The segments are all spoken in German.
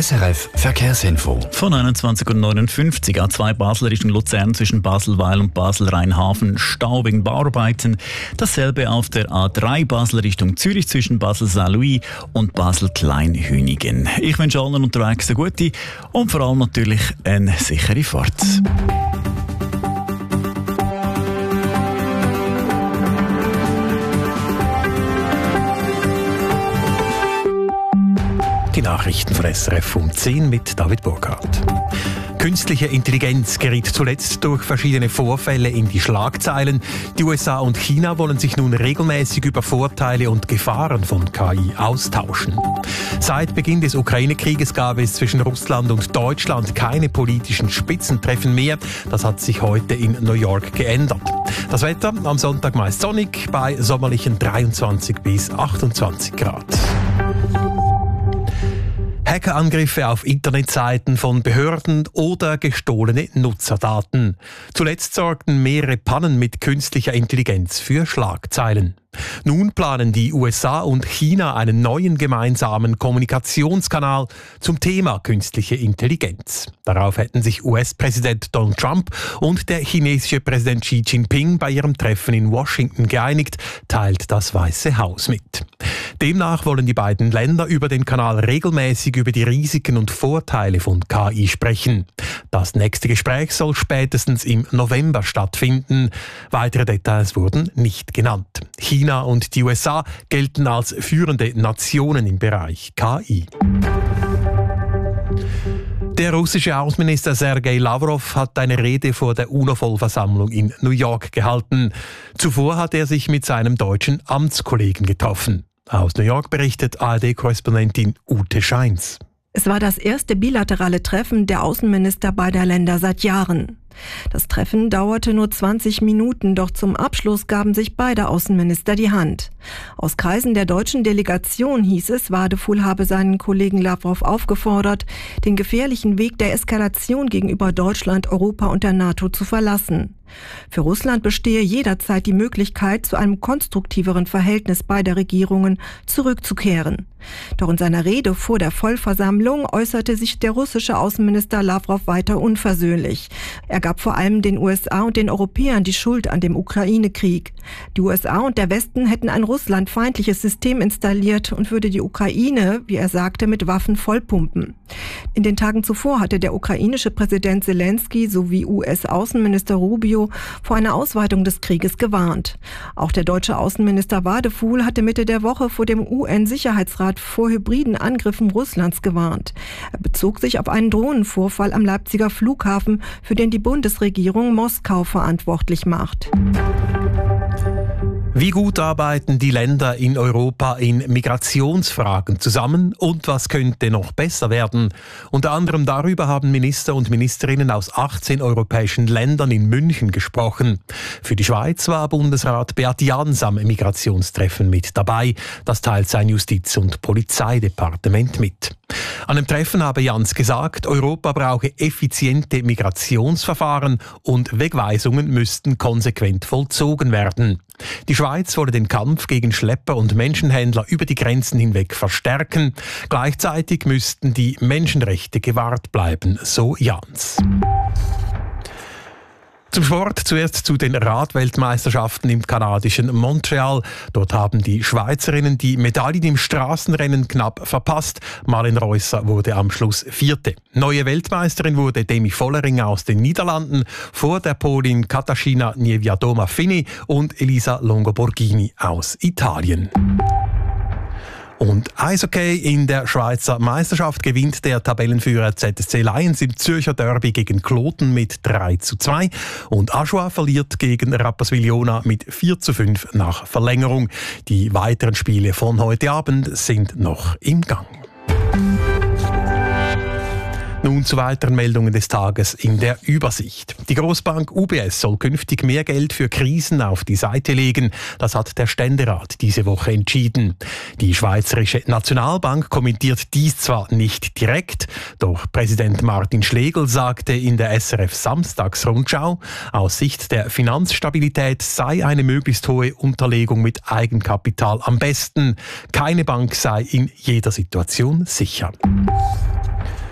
SRF Verkehrsinfo. Von 21.59 Uhr A2 Basel Richtung Luzern zwischen Baselweil und Basel-Rheinhafen Stau wegen Bauarbeiten. Dasselbe auf der A3 Basel Richtung Zürich zwischen Basel-Saint-Louis und Basel-Kleinhünigen. Ich wünsche allen unterwegs eine gute und vor allem natürlich eine sichere Fahrt. Die Nachrichten von SRF um 10 mit David Burkhardt. Künstliche Intelligenz geriet zuletzt durch verschiedene Vorfälle in die Schlagzeilen. Die USA und China wollen sich nun regelmäßig über Vorteile und Gefahren von KI austauschen. Seit Beginn des Ukraine-Krieges gab es zwischen Russland und Deutschland keine politischen Spitzentreffen mehr. Das hat sich heute in New York geändert. Das Wetter am Sonntag meist sonnig bei sommerlichen 23 bis 28 Grad. Hackerangriffe auf Internetseiten von Behörden oder gestohlene Nutzerdaten. Zuletzt sorgten mehrere Pannen mit künstlicher Intelligenz für Schlagzeilen. Nun planen die USA und China einen neuen gemeinsamen Kommunikationskanal zum Thema künstliche Intelligenz. Darauf hätten sich US-Präsident Donald Trump und der chinesische Präsident Xi Jinping bei ihrem Treffen in Washington geeinigt, teilt das Weiße Haus mit. Demnach wollen die beiden Länder über den Kanal regelmäßig über die Risiken und Vorteile von KI sprechen. Das nächste Gespräch soll spätestens im November stattfinden. Weitere Details wurden nicht genannt. China und die USA gelten als führende Nationen im Bereich KI. Der russische Außenminister Sergei Lavrov hat eine Rede vor der UNO-Vollversammlung in New York gehalten. Zuvor hat er sich mit seinem deutschen Amtskollegen getroffen. Aus New York berichtet ARD-Korrespondentin Ute Scheins. Es war das erste bilaterale Treffen der Außenminister beider Länder seit Jahren. Das Treffen dauerte nur 20 Minuten, doch zum Abschluss gaben sich beide Außenminister die Hand. Aus Kreisen der deutschen Delegation hieß es, Wadefuhl habe seinen Kollegen Lavrov aufgefordert, den gefährlichen Weg der Eskalation gegenüber Deutschland, Europa und der NATO zu verlassen. Für Russland bestehe jederzeit die Möglichkeit, zu einem konstruktiveren Verhältnis beider Regierungen zurückzukehren. Doch in seiner Rede vor der Vollversammlung äußerte sich der russische Außenminister Lavrov weiter unversöhnlich. Er gab vor allem den USA und den Europäern die Schuld an dem Ukraine-Krieg. Die USA und der Westen hätten ein russlandfeindliches System installiert und würde die Ukraine, wie er sagte, mit Waffen vollpumpen. In den Tagen zuvor hatte der ukrainische Präsident Zelensky sowie US-Außenminister Rubio vor einer Ausweitung des Krieges gewarnt. Auch der deutsche Außenminister Wadefuhl hatte Mitte der Woche vor dem UN-Sicherheitsrat vor hybriden Angriffen Russlands gewarnt. Er bezog sich auf einen Drohnenvorfall am Leipziger Flughafen, für den die Bundesregierung Moskau verantwortlich macht. Wie gut arbeiten die Länder in Europa in Migrationsfragen zusammen und was könnte noch besser werden? Unter anderem darüber haben Minister und Ministerinnen aus 18 europäischen Ländern in München gesprochen. Für die Schweiz war Bundesrat Beat Jans am Migrationstreffen mit dabei. Das teilt sein Justiz- und Polizeidepartement mit. An dem Treffen habe Jans gesagt, Europa brauche effiziente Migrationsverfahren und Wegweisungen müssten konsequent vollzogen werden. Die Schweiz wolle den Kampf gegen Schlepper und Menschenhändler über die Grenzen hinweg verstärken. Gleichzeitig müssten die Menschenrechte gewahrt bleiben, so Jans. Zum Sport zuerst zu den Radweltmeisterschaften im kanadischen Montreal. Dort haben die Schweizerinnen die Medaillen im Straßenrennen knapp verpasst. Malin Reusser wurde am Schluss Vierte. Neue Weltmeisterin wurde Demi Vollering aus den Niederlanden vor der Polin Katarzyna Niewiadoma-Fini und Elisa Longo-Borghini aus Italien. Und Eishockey in der Schweizer Meisterschaft gewinnt der Tabellenführer ZSC Lions im Zürcher Derby gegen Kloten mit 3:2 und Aschua verliert gegen Rapperswil-Jona mit 4:5 nach Verlängerung. Die weiteren Spiele von heute Abend sind noch im Gang. Nun zu weiteren Meldungen des Tages in der Übersicht. Die Grossbank UBS soll künftig mehr Geld für Krisen auf die Seite legen. Das hat der Ständerat diese Woche entschieden. Die Schweizerische Nationalbank kommentiert dies zwar nicht direkt, doch Präsident Martin Schlegel sagte in der SRF Samstagsrundschau, aus Sicht der Finanzstabilität sei eine möglichst hohe Unterlegung mit Eigenkapital am besten. Keine Bank sei in jeder Situation sicher.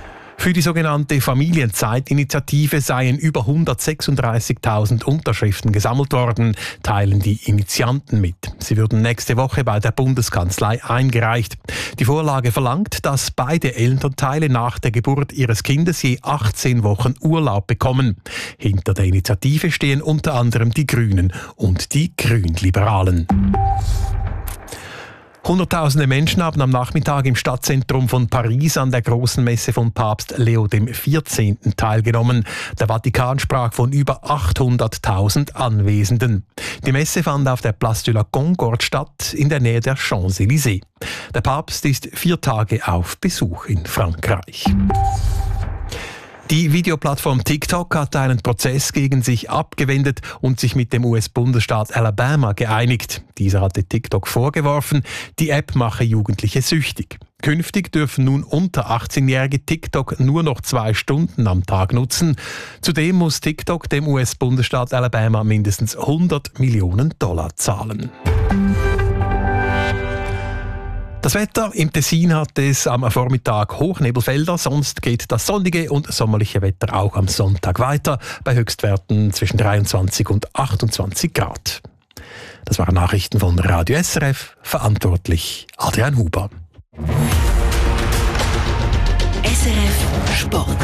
Für die sogenannte Familienzeitinitiative seien über 136.000 Unterschriften gesammelt worden, teilen die Initianten mit. Sie würden nächste Woche bei der Bundeskanzlei eingereicht. Die Vorlage verlangt, dass beide Elternteile nach der Geburt ihres Kindes je 18 Wochen Urlaub bekommen. Hinter der Initiative stehen unter anderem die Grünen und die Grünliberalen. Hunderttausende Menschen haben am Nachmittag im Stadtzentrum von Paris an der großen Messe von Papst Leo XIV. Teilgenommen. Der Vatikan sprach von über 800.000 Anwesenden. Die Messe fand auf der Place de la Concorde statt, in der Nähe der Champs-Élysées. Der Papst ist 4 Tage auf Besuch in Frankreich. Die Videoplattform TikTok hat einen Prozess gegen sich abgewendet und sich mit dem US-Bundesstaat Alabama geeinigt. Dieser hatte TikTok vorgeworfen, die App mache Jugendliche süchtig. Künftig dürfen nun unter 18-Jährige TikTok nur noch 2 Stunden am Tag nutzen. Zudem muss TikTok dem US-Bundesstaat Alabama mindestens $100 Millionen zahlen. Das Wetter im Tessin hat es am Vormittag Hochnebelfelder, sonst geht das sonnige und sommerliche Wetter auch am Sonntag weiter, bei Höchstwerten zwischen 23 und 28 Grad. Das waren Nachrichten von Radio SRF, verantwortlich Adrian Huber. SRF Sport.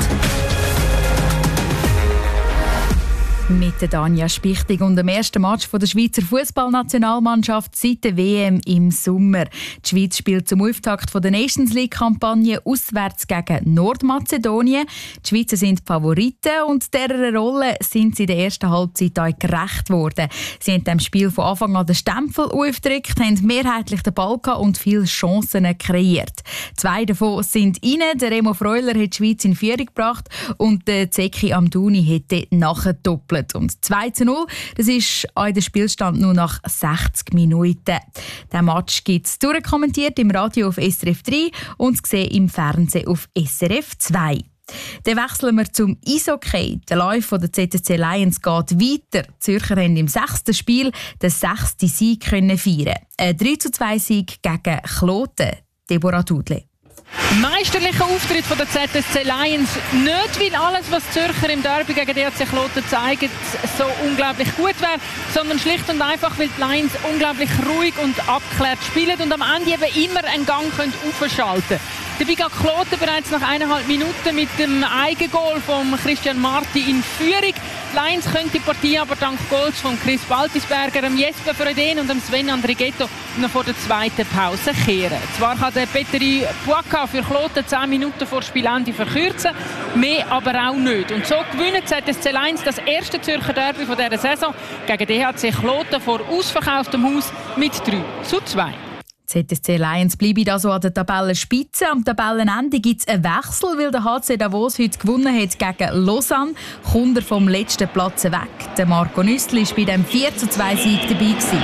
Mit der Danja Spichtig und dem ersten Match der Schweizer Fußballnationalmannschaft seit der WM im Sommer. Die Schweiz spielt zum Auftakt der Nations League-Kampagne auswärts gegen Nordmazedonien. Die Schweizer sind die Favoriten und dieser Rolle sind sie in der ersten Halbzeit auch gerecht worden. Sie haben dem Spiel von Anfang an den Stempel aufgedrückt, haben mehrheitlich den Ball gehabt und viele Chancen kreiert. 2 davon sind rein. Der Remo Freuler hat die Schweiz in Führung gebracht und der Zeki Amdouni hat nachgedoppelt. Und 2:0, das ist auch der Spielstand nur nach 60 Minuten. Der Match gibt es durchkommentiert im Radio auf SRF 3 und gesehen im Fernsehen auf SRF 2. Dann wechseln wir zum Eishockey. Der Lauf der ZSC Lions geht weiter. Die Zürcher haben im 6. Spiel den 6. Sieg feiern. Ein 3:2-Sieg gegen Kloten. Deborah Dudle. Meisterlicher Auftritt von der ZSC Lions. Nicht, weil alles, was die Zürcher im Derby gegen DRC Kloten zeigen, so unglaublich gut wäre, sondern schlicht und einfach, weil die Lions unglaublich ruhig und abgeklärt spielen und am Ende eben immer einen Gang aufschalten können. Dabei geht Kloten bereits nach 1,5 Minuten mit dem Eigengoal von Christian Marti in Führung. Die Lions können die Partie aber dank Goals von Chris Baltisberger, Jesper Fröden und Sven Andrighetto noch vor der zweiten Pause kehren. Zwar kann der Petteri Puaka für Kloten 10 Minuten vor Spielende verkürzen, mehr aber auch nicht. Und so gewinnen ZSC Lions das erste Zürcher Derby von dieser Saison gegen DHC Kloten vor ausverkauftem Haus mit 3:2. ZSC Lions bleiben also an der Tabellenspitze. Am Tabellenende gibt es einen Wechsel, weil der HC Davos heute gewonnen hat gegen Lausanne. Kommt er vom letzten Platz weg. Der Marco Nüstli war bei dem 4:2-Sieg dabei gewesen.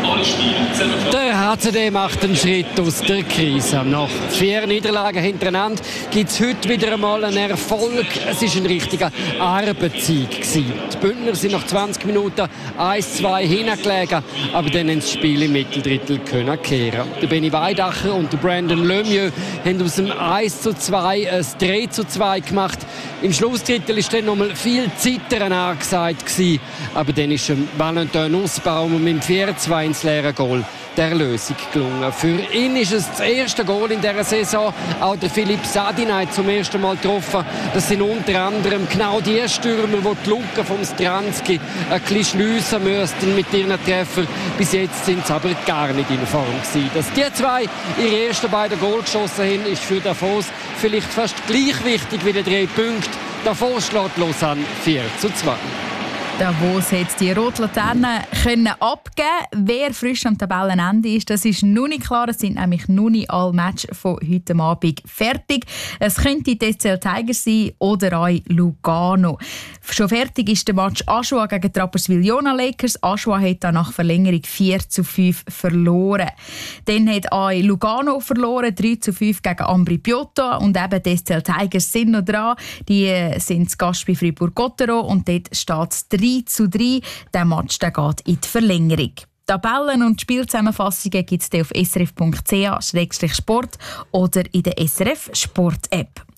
Der HCD macht einen Schritt aus der Krise. Nach 4 Niederlagen hintereinander gibt es heute wieder einmal einen Erfolg. Es war ein richtiger Arbeitssieg gewesen. Die Bündner sind nach 20 Minuten 1:2 hingelegen, aber dann haben das Spiel im Mitteldrittel kehren. Der Benny Weidacher und der Brandon Lemieux haben aus dem 1:2 ein 3:2 gemacht. Im Schlussdrittel war dann noch mal viel Zittern angesagt gewesen. Aber dann ist Valentin Nussbaum mit dem 4:2 ins leere Goal der Erlösung gelungen. Für ihn ist es das erste Goal in dieser Saison. Auch der Philipp Sadin hat zum ersten Mal getroffen. Das sind unter anderem genau die Stürmer, die Lücke vom Stranski ein bisschen schliessen müssten mit ihren Treffern. Bis jetzt sind sie aber gar nicht in Form gewesen. Dass die 2 ihre ersten beiden Goal geschossen haben, ist für Davos vielleicht fast gleich wichtig wie die 3 Punkte. Davos schlägt Lausanne 4:2. Davos hat die rote Laterne abgeben. Wer frisch am Tabellenende ist, das ist noch nicht klar. Es sind nämlich noch nicht alle Matches von heute Abend fertig. Es könnte die SCL Tigers sein oder auch Lugano. Schon fertig ist der Match Aschua gegen Rapperswil-Jona Lakers. Aschua hat dann nach Verlängerung 4:5 verloren. Dann hat auch Lugano verloren, 3:5 gegen Ambri Piotta. Und eben die SCL Tigers sind noch dran. Die sind zu Gast bei Fribourg-Gottero und dort steht es 3:3. Der Match geht in die Verlängerung. Tabellen und Spielzusammenfassungen gibt es auf srf.ch/sport oder in der SRF Sport App.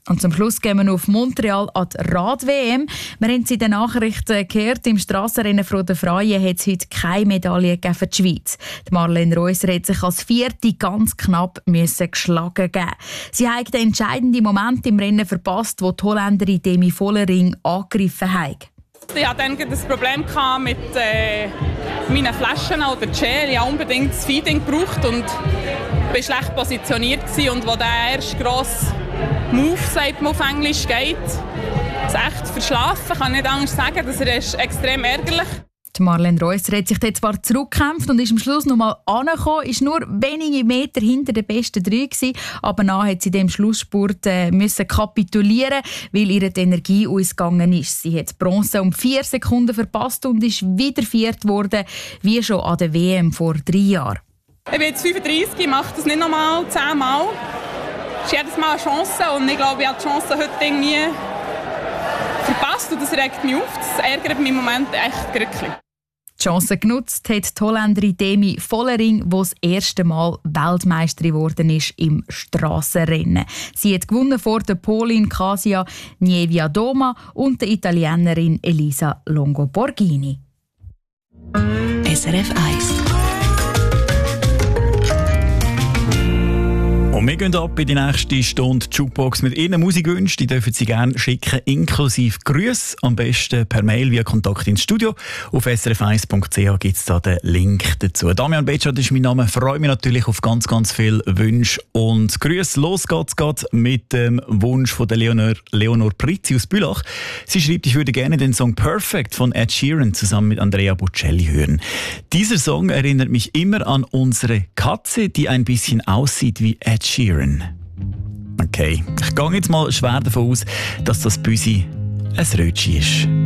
Und zum Schluss gehen wir auf Montreal an die Rad-WM. Wir haben es in den Nachrichten gehört, im Strassenrennen von der Freien hat es heute keine Medaille gegeben für die Schweiz. Die Marlene Reusser hat sich als Vierte ganz knapp geschlagen geben. Sie hat den entscheidenden Moment im Rennen verpasst, wo die Holländerin Demi Vollering angegriffen hat. Ich hatte dann das Problem mit meinen Flaschen oder Gel. Ich habe unbedingt das Feeding gebraucht und war schlecht positioniert. Und als der erste grosse Move, sagt man auf Englisch, geht, ist echt verschlafen. Ich kann nicht anders sagen, das ist extrem ärgerlich. Die Marlene Reusser hat sich dort zwar zurückgekämpft und ist am Schluss noch mal angekommen, ist nur wenige Meter hinter den besten 3 gewesen, aber nachher hat sie dem Schlussspurt müssen kapitulieren, weil ihr die Energie ausgegangen ist. Sie hat Bronze um 4 Sekunden verpasst und ist wieder Vierte geworden, wie schon an der WM vor 3 Jahren. Ich bin jetzt 35, ich mache das nicht nochmal 10 Mal. Es ist jedes Mal eine Chance und ich glaube, ich habe die Chance heute irgendwie verpasst und das regt mich auf. Das ärgert mich im Moment echt wirklich. Die Chance genutzt hat die Holländerin Demi Vollering, die das erste Mal Weltmeisterin geworden ist im Strassenrennen. Sie hat gewonnen vor der Polin Kasia Niewiadoma und der Italienerin Elisa Longo-Borghini. SRF 1. Und wir gehen ab in die nächste Stunde Jukebox mit Ihren Musikwünschen. Die dürfen Sie gerne schicken, inklusive Grüße. Am besten per Mail via Kontakt ins Studio. Auf srf1.ch gibt es da den Link dazu. Damian Betschart ist mein Name. Ich freue mich natürlich auf ganz, ganz viele Wünsche und Grüße. Los geht's gerade mit dem Wunsch von der Leonor Prizzi aus Bülach. Sie schreibt, ich würde gerne den Song Perfect von Ed Sheeran zusammen mit Andrea Bocelli hören. Dieser Song erinnert mich immer an unsere Katze, die ein bisschen aussieht wie Ed Sheeran. Okay, ich gehe jetzt mal schwer davon aus, dass das Büsi ein Rötchen ist.